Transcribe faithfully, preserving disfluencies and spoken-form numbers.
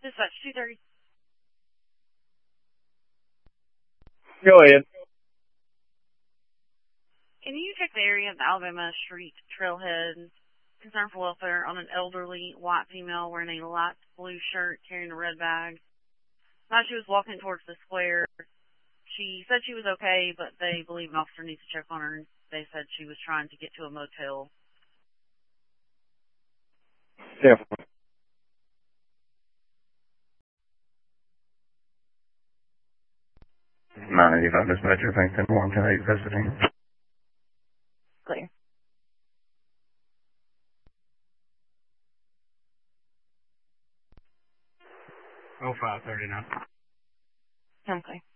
Dispatch two thirty. Go ahead. Can you check the area of the Alabama Street trailhead? Concern for welfare on an elderly white female wearing a light blue shirt carrying a red bag. Thought she was walking towards the square. She said she was okay, but they believe an officer needs to check on her. They said she was trying to get to a motel. Yeah. nine eighty-five dispatcher, thanks ten one ten eight visiting. Clear. Oh five thirty-nine. Okay.